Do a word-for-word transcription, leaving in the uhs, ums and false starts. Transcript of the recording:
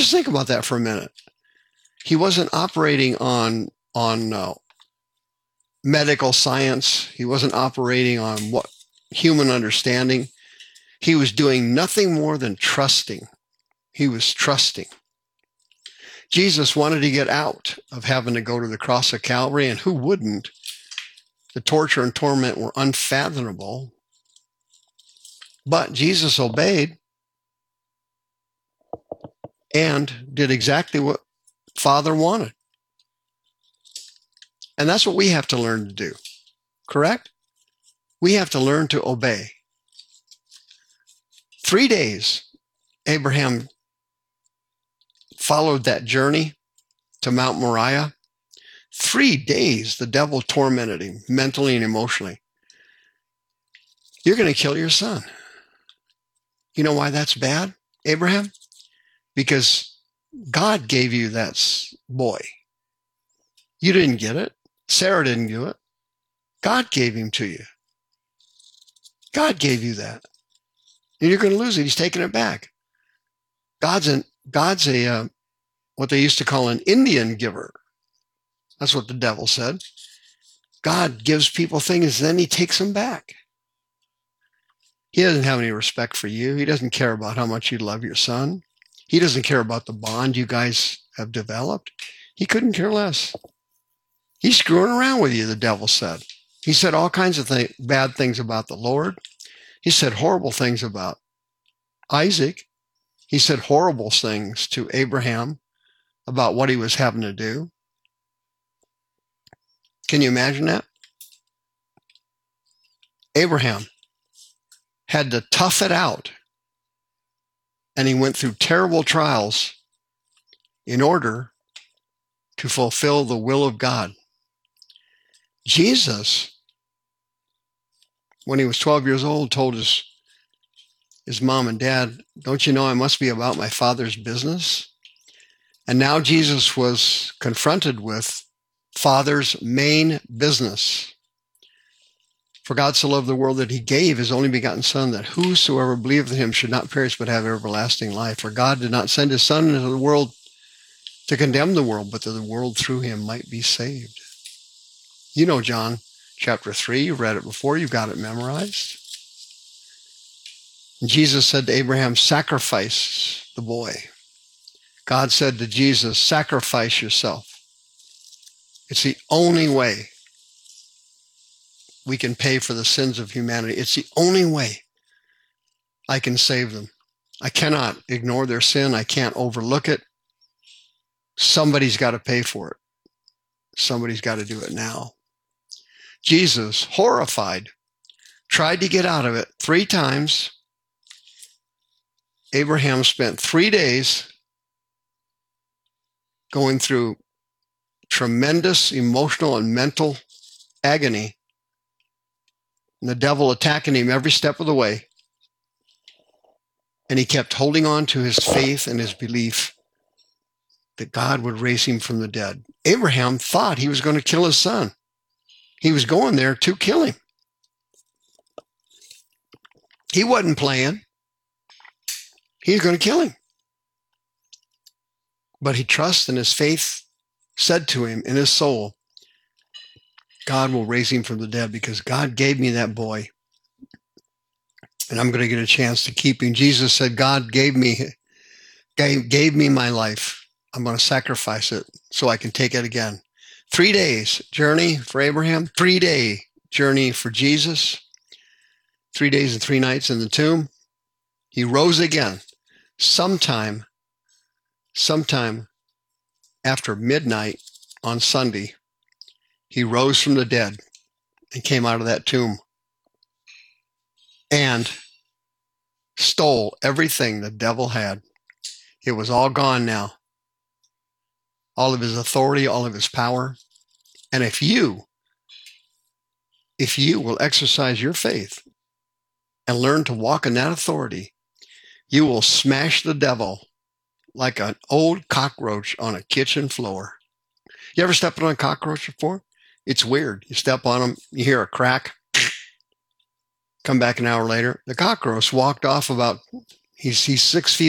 Just think about that for a minute. He wasn't operating on, on uh, medical science. He wasn't operating on what human understanding. He was doing nothing more than trusting. He was trusting. Jesus wanted to get out of having to go to the cross of Calvary, and who wouldn't? The torture and torment were unfathomable. But Jesus obeyed and did exactly what Father wanted. And that's what we have to learn to do, correct? We have to learn to obey. Three days, Abraham followed that journey to Mount Moriah. Three days, the devil tormented him mentally and emotionally. You're going to kill your son. You know why that's bad, Abraham? Because God gave you that boy. You didn't get it. Sarah didn't do it. God gave him to you. God gave you that. And you're going to lose it. He's taking it back. God's an God's a uh, what they used to call an Indian giver. That's what the devil said. God gives people things, then he takes them back. He doesn't have any respect for you. He doesn't care about how much you love your son. He doesn't care about the bond you guys have developed. He couldn't care less. He's screwing around with you, the devil said. He said all kinds of th- bad things about the Lord. He said horrible things about Isaac. He said horrible things to Abraham about what he was having to do. Can you imagine that? Abraham had to tough it out, and he went through terrible trials in order to fulfill the will of God. Jesus, when he was twelve years old, told his, his mom and dad, "Don't you know I must be about my Father's business?" And now Jesus was confronted with Father's main business. For God so loved the world that he gave his only begotten Son, that whosoever believeth in him should not perish but have everlasting life. For God did not send his Son into the world to condemn the world, but that the world through him might be saved. You know John chapter three, you've read it before, you've got it memorized. And Jesus said to Abraham, "Sacrifice the boy." God said to Jesus, "Sacrifice yourself." It's the only way we can pay for the sins of humanity. It's the only way I can save them. I cannot ignore their sin. I can't overlook it. Somebody's got to pay for it. Somebody's got to do it now. Jesus, horrified, tried to get out of it three times. Abraham spent three days going through tremendous emotional and mental agony, and the devil attacking him every step of the way. And he kept holding on to his faith and his belief that God would raise him from the dead. Abraham thought he was going to kill his son. He was going there to kill him. He wasn't playing. He was going to kill him. But he trusts, and his faith said to him in his soul, God will raise him from the dead, because God gave me that boy, and I'm going to get a chance to keep him. Jesus said, God gave me, gave, gave me my life. I'm going to sacrifice it so I can take it again. Three days journey for Abraham, three day journey for Jesus, three days and three nights in the tomb. He rose again sometime, sometime after midnight on Sunday. He rose from the dead and came out of that tomb and stole everything the devil had. It was all gone now. All of his authority, all of his power. And if you, if you will exercise your faith and learn to walk in that authority, you will smash the devil like an old cockroach on a kitchen floor. You ever stepped on a cockroach before? It's weird. You step on them, you hear a crack, come back an hour later. The cockroach walked off about, he's, he's six feet